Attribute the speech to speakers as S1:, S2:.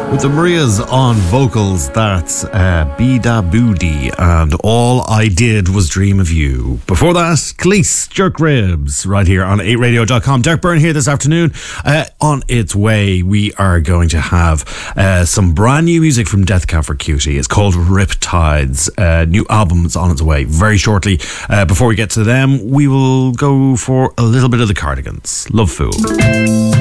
S1: With the Marias on vocals, that's Bida Boody and All I Did Was Dream of You. Before that, Khalees, Jerk Ribs, right here on 8radio.com. Derek Byrne here this afternoon. On its way, we are going to have some brand new music from Death Cab for Cutie. It's called Riptides. New album is on its way very shortly. Before we get to them, we will go for a little bit of the Cardigans. Love Fool.